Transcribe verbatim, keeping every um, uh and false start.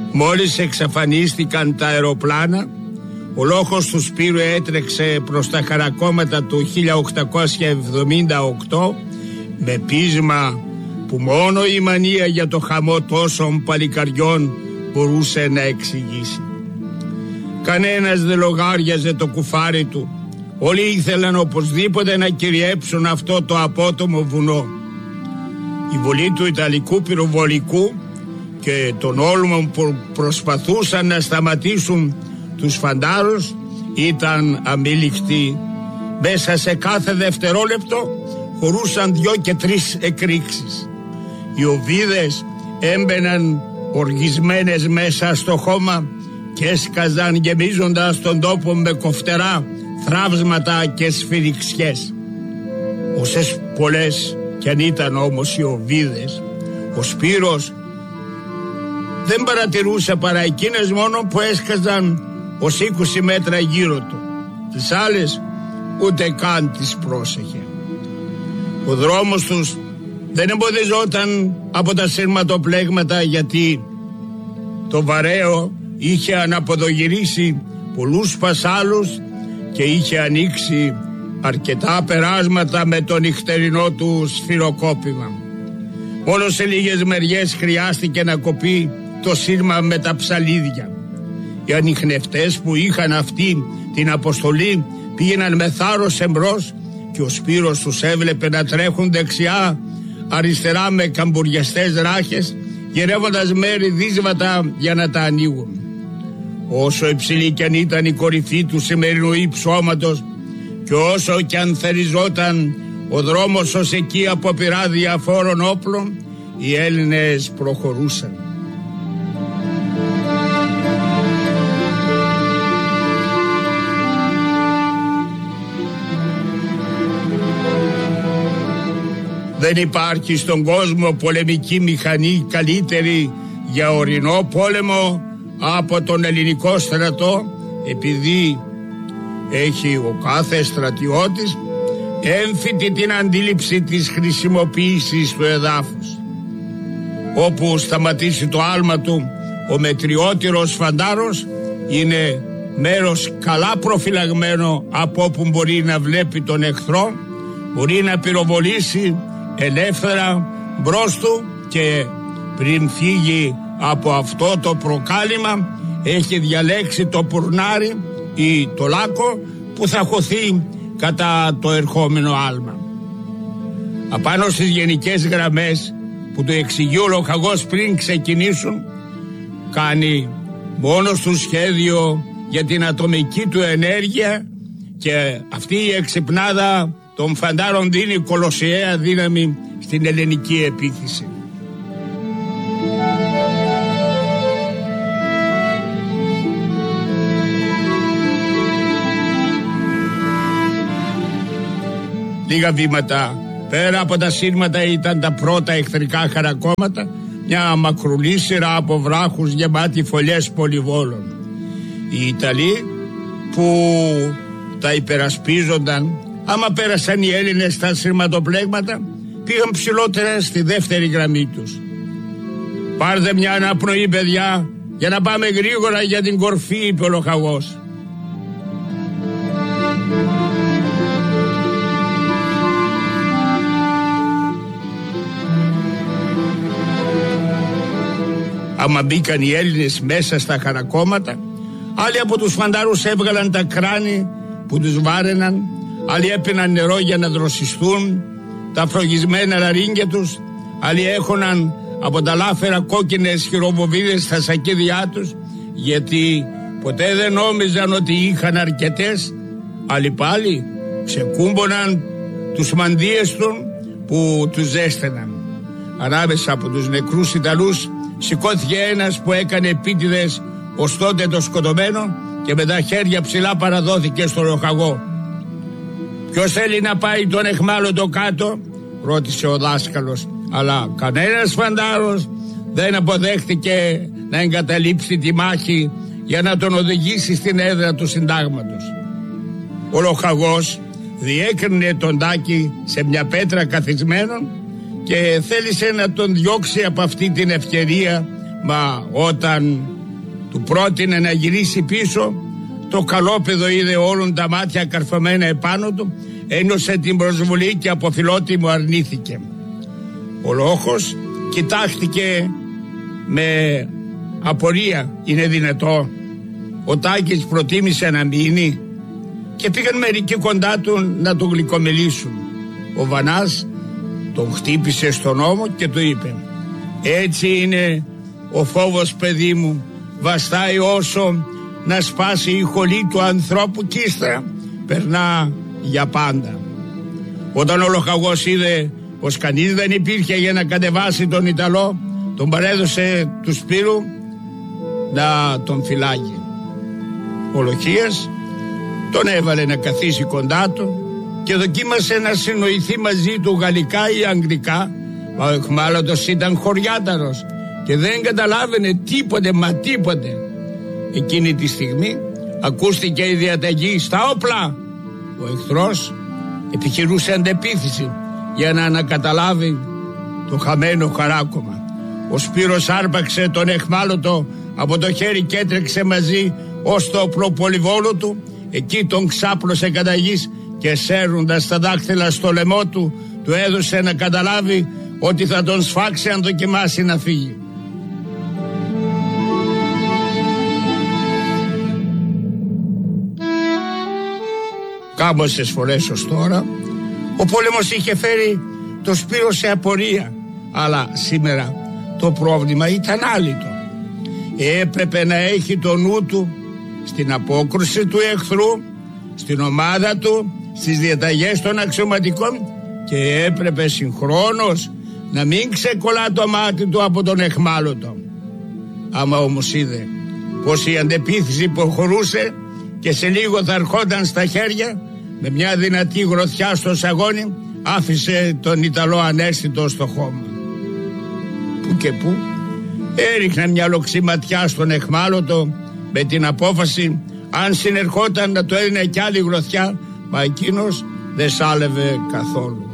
Μόλις εξαφανίστηκαν τα αεροπλάνα, ο λόγος του Σπύρου έτρεξε προς τα χαρακόμματα του χίλια οκτακόσια εβδομήντα οκτώ με πείσμα που μόνο η μανία για το χαμό τόσων παλικαριών μπορούσε να εξηγήσει. Κανένας δεν λογάριαζε το κουφάρι του. Όλοι ήθελαν οπωσδήποτε να κυριέψουν αυτό το απότομο βουνό. Η βολή του Ιταλικού πυροβολικού και των όλμων που προσπαθούσαν να σταματήσουν τους φαντάρους ήταν αμήλικτοι. Μέσα σε κάθε δευτερόλεπτο χωρούσαν δυο και τρεις εκρήξεις. Οι οβίδες έμπαιναν οργισμένες μέσα στο χώμα και έσκαζαν γεμίζοντας τον τόπο με κοφτερά θραύσματα και σφυριξιές. Όσες πολλές κι αν ήταν όμως οι οβίδες, ο Σπύρος δεν παρατηρούσε παρά εκείνες μόνο που έσκαζαν ως είκοσι μέτρα γύρω του. Τις άλλες ούτε καν τις πρόσεχε. Ο δρόμος τους δεν εμποδιζόταν από τα σειρματοπλέγματα, γιατί το βαρέο είχε αναποδογυρίσει πολλούς πασάλους και είχε ανοίξει αρκετά περάσματα με το νυχτερινό του σφυροκόπημα. Μόνο σε λίγες μεριές χρειάστηκε να κοπεί το σύρμα με τα ψαλίδια. Οι ανιχνευτές που είχαν αυτή την αποστολή πήγαιναν με θάρρος εμπρός και ο Σπύρος τους έβλεπε να τρέχουν δεξιά αριστερά με καμπουριαστές ράχες, γυρεύοντας μέρη δύσβατα για να τα ανοίγουν. Όσο υψηλή κι αν ήταν η κορυφή του σημερινού υψώματος και όσο κι αν θεριζόταν ο δρόμος ως εκεί από πυρά διαφόρων όπλων, οι Έλληνες προχωρούσαν. Δεν υπάρχει στον κόσμο πολεμική μηχανή καλύτερη για ορεινό πόλεμο από τον ελληνικό στρατό, επειδή έχει ο κάθε στρατιώτης έμφυτη την αντίληψη της χρησιμοποίησης του εδάφους. Όπου σταματήσει το άλμα του, ο μετριότερος φαντάρος είναι μέρος καλά προφυλαγμένο από όπου μπορεί να βλέπει τον εχθρό, μπορεί να πυροβολήσει ελεύθερα μπρος του και πριν φύγει από αυτό το προκάλημα έχει διαλέξει το πουρνάρι ή το λάκκο που θα χωθεί κατά το ερχόμενο άλμα. Απάνω στις γενικές γραμμές που του εξηγεί ο λοχαγός πριν ξεκινήσουν, κάνει μόνος του σχέδιο για την ατομική του ενέργεια και αυτή η εξυπνάδα των φαντάρων δίνει κολοσιαία δύναμη στην ελληνική επίθεση. Λίγα βήματα πέρα από τα σύρματα ήταν τα πρώτα εχθρικά χαρακόμματα, μια μακρουλή σειρά από βράχους γεμάτοι φωλιές πολυβόλων. Οι Ιταλοί που τα υπερασπίζονταν, άμα πέρασαν οι Έλληνες στα σειρματοπλέγματα, πήγαν ψηλότερα στη δεύτερη γραμμή τους. «Πάρτε μια αναπνοή, παιδιά, για να πάμε γρήγορα για την κορφή», είπε ο λοχαγός. Άμα μπήκαν οι Έλληνες μέσα στα χαρακόμματα, άλλοι από τους φαντάρους έβγαλαν τα κράνη που τους βάραιναν, άλλοι έπιναν νερό για να δροσιστούν τα φρογισμένα λαρύγγια τους, άλλοι έχωναν από τα λάφερα κόκκινες χειροβοβίδες στα σακίδια τους, γιατί ποτέ δεν νόμιζαν ότι είχαν αρκετές. Άλλοι πάλι ξεκούμποναν τους μανδύες των που τους ζέστεναν. Ανάμεσα από τους νεκρούς Ιταλούς σηκώθηκε ένας που έκανε επίτηδες ως τότε το σκοτωμένο και με τα χέρια ψηλά παραδόθηκε στο λοχαγό. «Ποιος θέλει να πάει τον εχμάλωτο κάτω?» ρώτησε ο δάσκαλος, αλλά κανένας φαντάρος δεν αποδέχτηκε να εγκαταλείψει τη μάχη για να τον οδηγήσει στην έδρα του συντάγματος. Ο λοχαγός διέκρινε τον Τάκη σε μια πέτρα καθισμένον και θέλησε να τον διώξει από αυτή την ευκαιρία, μα όταν Του πρότεινε να γυρίσει πίσω. Το καλόπεδο είδε όλων τα μάτια καρφωμένα επάνω του, ένωσε την προσβολή και από φιλότιμο αρνήθηκε. Ο Λόχος κοιτάχτηκε με απορία. Είναι δυνατό? Ο Τάκης προτίμησε να μείνει και πήγαν μερικοί κοντά του να τον γλυκομελήσουν. Ο Βανάς τον χτύπησε στον ώμο και του είπε: έτσι είναι ο φόβος, παιδί μου, βαστάει όσο να σπάσει η χολή του ανθρώπου κι ύστερα περνά για πάντα. Όταν ο Λοχαγός είδε πως κανείς δεν υπήρχε για να κατεβάσει τον Ιταλό, τον παρέδωσε του Σπύρου να τον φυλάγει. Ο Λοχίας τον έβαλε να καθίσει κοντά του και δοκίμασε να συνοηθεί μαζί του γαλλικά ή αγγλικά, μα ο αιχμάλωτος ήταν χωριάταρος και δεν καταλάβαινε τίποτε μα τίποτε. Εκείνη τη στιγμή ακούστηκε η διαταγή «Στα όπλα!». Ο εχθρός επιχειρούσε αντεπίθεση για να ανακαταλάβει το χαμένο χαράκωμα. Ο Σπύρος άρπαξε τον αιχμάλωτο από το χέρι και έτρεξε μαζί ως το οπλοπολιβόλο του. Εκεί τον ξάπλωσε κατά γης και σέρνοντας τα δάχτυλα στο λαιμό του, του έδωσε να καταλάβει ότι θα τον σφάξει αν δοκιμάσει να φύγει. Κάμποσες φορές ως τώρα ο πόλεμος είχε φέρει το Σπύρο σε απορία, αλλά σήμερα το πρόβλημα ήταν άλυτο. Έπρεπε να έχει το νου του στην απόκρουση του εχθρού, στην ομάδα του, στις διαταγές των αξιωματικών και έπρεπε συγχρόνως να μην ξεκολλά το μάτι του από τον αιχμάλωτο. Άμα όμως είδε πως η αντεπίθεση προχωρούσε και σε λίγο θα ερχόταν στα χέρια, με μια δυνατή γροθιά στο σαγόνι άφησε τον Ιταλό ανέστητο στο χώμα. Που και που έριχνε μια λοξιματιά στον αιχμάλωτο με την απόφαση αν συνερχόταν να του έδινε κι άλλη γροθιά, μα εκείνος δεν σάλευε καθόλου.